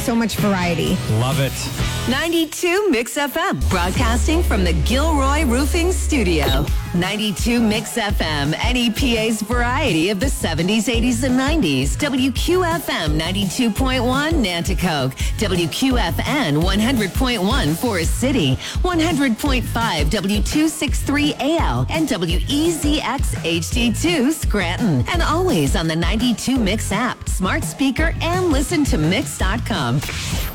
so much variety. Love it. 92 Mix FM, broadcasting from the Gilroy Roofing Studio. 92 Mix FM, NEPA's variety of the 70s, 80s, and 90s. WQFM 92.1 Nanticoke, WQFN 100.1 Forest City, 100.5 W263AL, and WEZX HD2 Scranton. And always on the 92 Mix app, smart speaker, and listen to Mix.com.